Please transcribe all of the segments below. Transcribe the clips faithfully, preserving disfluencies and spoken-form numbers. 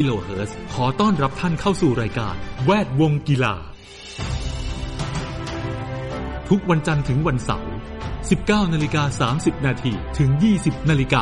กิโลเฮิรตซ์ ขอต้อนรับท่านเข้าสู่รายการแวดวงกีฬาทุกวันจันทร์ถึงวันเสาร์ สิบเก้านาฬิกาสามสิบนาที ถึง ยี่สิบนาฬิกา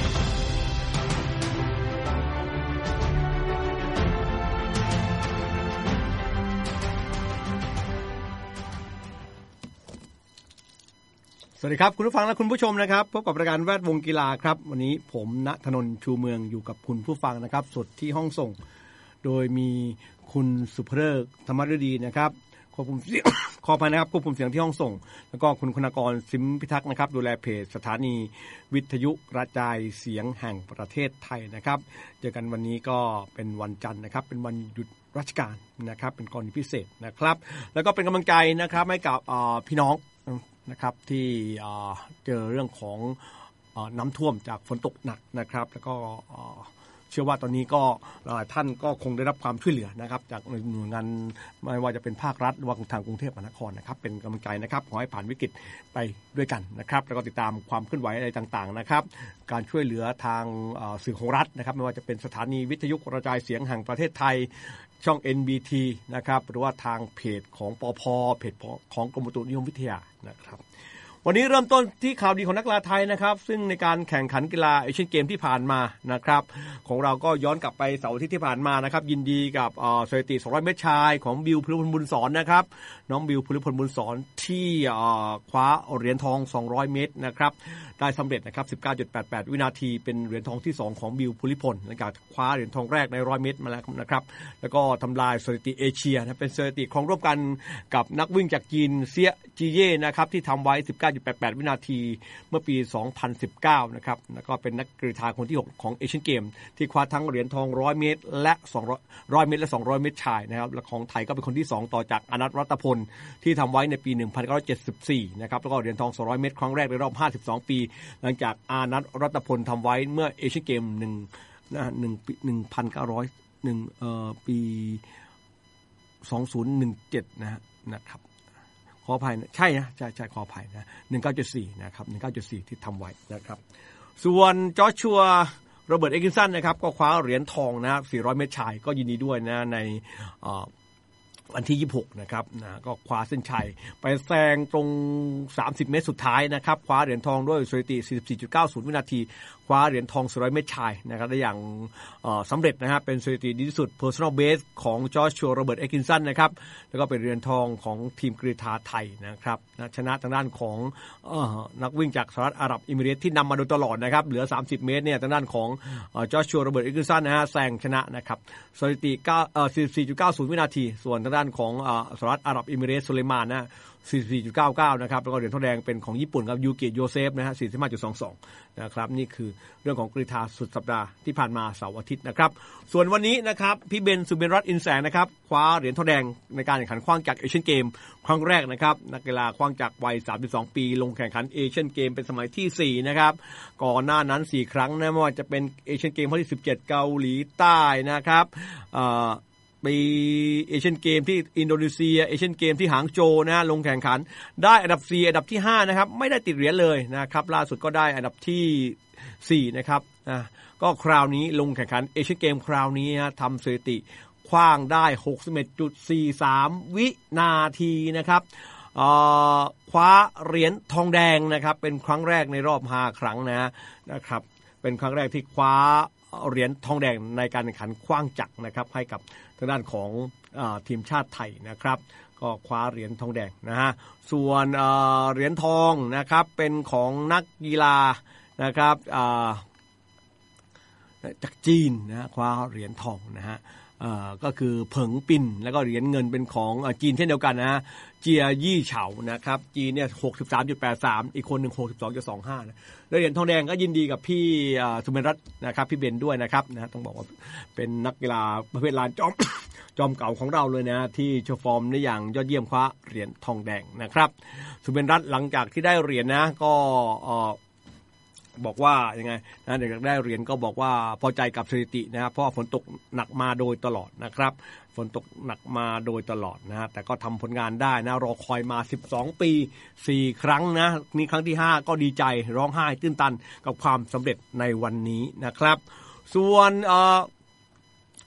สวัสดีครับคุณผู้ฟังและคุณผู้ชมนะครับพบกับรายการแวดวงกีฬาครับวันนี้ผมณธนนท์ชูเมืองอยู่กับคุณผู้ฟังนะครับสดที่ห้องส่งโดยมีคุณสุภเริกธรรมฤดีนะครับควบคุมเสียง ขออภัยนะครับควบคุมเสียงที่ห้องส่งแล้วก็คุณคุณากรสิมพิทักษ์นะครับดูแลเพจสถานีวิทยุกระจายเสียงแห่งประเทศไทยนะครับเจอกันวันนี้ก็เป็นวันจันทร์นะครับเป็นวันหยุดราชการนะครับเป็นกรณีพิเศษนะครับแล้วก็เป็นกำลังใจนะครับให้กับพี่น้องนะครับที่เจอเรื่องของน้ำท่วมจากฝนตกหนักนะครับแล้วก็เชื่อว่าตอนนี้ก็หลายท่านก็คงได้รับความช่วยเหลือนะครับจากหน่วยงานไม่ว่าจะเป็นภาครัฐหรือว่าทางกรุงเทพมหานครนะครับเป็นกำลังใจนะครับขอให้ผ่านวิกฤตไปด้วยกันนะครับแล้วก็ติดตามความเคลื่อนไหวอะไรต่างๆนะครับการช่วยเหลือทางสื่อของรัฐนะครับไม่ว่าจะเป็นสถานีวิทยุกระจายเสียงแห่งประเทศไทยช่อง เอ็น บี ที นะครับหรือว่าทางเพจของปภ.เพจของกรมอุตุนิยมวิทยานะครับวันนี้เริ่มต้นที่ข่าวดีของนักกีฬาไทยนะครับซึ่งในการแข่งขันกีฬาเอเชียนเกมที่ผ่านมานะครับของเราก็ย้อนกลับไปเสาร์อาทิตย์ที่ผ่านมานะครับยินดีกับสถิติสองร้อยเมตรชายของบิวภูริพลบุญสอนนะครับน้องบิวภูริพลบุญสอนที่คว้าเหรียญทองสองร้อยเมตรนะครับได้สำเร็จนะครับ สิบเก้าจุดแปดแปด วินาทีเป็นเหรียญทองที่สองของบิวภูริพลหลังจากคว้าเหรียญทองแรกในหนึ่งร้อยเมตรมาแล้วนะครับแล้วก็ทำลายสถิติเอเชียนะเป็นสถิติของร่วมกันกับนักวิ่งจากจีนเซียจีเย่นะครับที่ทำไว้ สิบเก้าจุดแปดแปด วินาทีเมื่อปีสองพันสิบเก้านะครับแล้วก็เป็นนักกรีฑาคนที่หกของเอเชียนเกมที่คว้าทั้งเหรียญทองหนึ่งร้อยเมตรและสองร้อยเมตรและสองร้อยเมตรชายนะครับและของไทยก็เป็นคนที่สองต่อจากอนัทรัตพลที่ทำไว้ในปีหนึ่งพันเก้าร้อยเจ็ดสิบสี่นะครับแล้วก็เหรียญทองสองร้อยเมตรครั้งแรกในรอบห้าสิบสองปีหลังจากอนัทรัตพลทำไว้เมื่อเอเชียนเกมหนึ่งนะหนึ่งปีหนึ่งพันเก้าร้อยหนึ่งเอ่อปีสองพันสิบเจ็ดนะนะครับขออภัยนะใช่นะใช่ใช่ขออภัยนะหนึ่งพันเก้าร้อยเจ็ดสิบสี่นะครับหนึ่งพันเก้าร้อยเจ็ดสิบสี่ที่ทำไว้นะครับส่วนจอร์ชัวโรเบิร์ตเอกินสันนะครับก็คว้าเหรียญทองนะสี่ร้อยเมตรชายก็ยินดีด้วยนะในวันที่ยี่สิบหกนะครับนะก็คว้าเส้นชัยไปแซงตรงสามสิบเมตรสุดท้ายนะครับคว้าเหรียญทองด้วยสถิติ สี่สิบสี่จุดเก้าศูนย์ วินาทีคว้าเหรียญทองสี่ร้อยเมตรชายนะครับได้อย่างสำเร็จนะฮะเป็นสถิติดีที่สุด personal best ของจอร์ชัวโรเบิร์ตเอกินสันนะครับแล้วก็เป็นเหรียญทองของทีมกรีฑาไทยนะครับนะชนะทางด้านของนักวิ่งจากสหรัฐอาหรับเอมิเรตส์ที่นำมาโดยตลอดนะครับเหลือสามสิบเมตรเนี่ยทางด้านของจอร์ชัวโรเบิร์ตเอกินสันนะฮะแซงชนะนะครับสถิติเอ่อ สี่สิบสี่จุดเก้าศูนย์ วินาทีส่วนทางด้านของสหรัฐอาหรับเอมิเรตส์สุไลมานนะ สี่สิบสี่จุดเก้าเก้า นะครับแล้วก็เหรียญทองแดงเป็นของญี่ปุ่นครับยูกิโยเซฟนะฮะ สี่สิบห้าจุดสองสอง นะครับนี่คือเรื่องของกรีฑาสุดสัปดาห์ที่ผ่านมาเสาร์อาทิตย์นะครับส่วนวันนี้นะครับพี่เบนสุเบนรัตน์อินแสงนะครับคว้าเหรียญทองแดงในการแข่งขันขว้างจักรเอเชียนเกมครั้งแรกนะครับนักกีฬาขว้างจักรวัยสามสิบสองปีลงแข่งขันเอเชียนเกมเป็นสมัยที่สี่นะครับก่อนหน้านั้นสี่ครั้งนะไม่ว่าจะเป็นเอเชียนเกมครั้งที่สิบเจ็ดเกาหลีใต้นะครับเอ่อปีเอเชียนเกมที่อินโดนีเซียเอเชียนเกมที่หางโจวนะลงแข่งขันได้อันดับสี่อันดับที่ห้านะครับไม่ได้ติดเหรียญเลยนะครับล่าสุดก็ได้อันดับที่สี่นะครับนะก็คราวนี้ลงแข่งขันเอเชียนเกมคราวนี้นะทำสถิติขว้างได้ หกสิบเอ็ดจุดสี่สาม วินาทีนะครับเอ่อคว้าเหรียญทองแดงนะครับเป็นครั้งแรกในรอบห้าครั้งนะนะครับเป็นครั้งแรกที่คว้าเหรียญทองแดงในการแข่งขันขว้างจักรนะครับให้กับทางด้านของเอ่อทีมชาติไทยนะครับก็คว้าเหรียญทองแดงนะฮะส่วนเอ่อเหรียญทองนะครับเป็นของนักกีฬานะครับเอ่อจากจีนนะคว้าเหรียญทองนะฮะเอ่อก็คือเผิงปินแล้วก็เหรียญเงินเป็นของจีนเช่นเดียวกันนะฮะเจียยี่เฉานะครับจีนเนี่ย หกสิบสามจุดแปดสาม อีกคนหนึ่ง หกสิบสองจุดสองห้า นะแล้วเหรียญทองแดงก็ยินดีกับพี่สุเมนรัตน์นะครับพี่เบนด้วยนะครับนะต้องบอกว่าเป็นนักกีฬาประเภทลานจอม จอมเก่าของเราเลยนะที่โชว์ฟอร์มได้อย่างยอดเยี่ยมคว้าเหรียญทองแดงนะครับสุเมนรัตน์หลังจากที่ได้เหรียญนะก็บอกว่ายังไงนะเด็กได้เหรียญก็บอกว่าพอใจกับสถิตินะครับเพราะฝนตกหนักมาโดยตลอดนะครับฝนตกหนักมาโดยตลอดนะฮะแต่ก็ทำผลงานได้นะรอคอยมาสิบสองปีสี่ครั้งนะนี่ครั้งที่ห้าก็ดีใจร้องไห้ตื้นตันกับความสำเร็จในวันนี้นะครับส่วน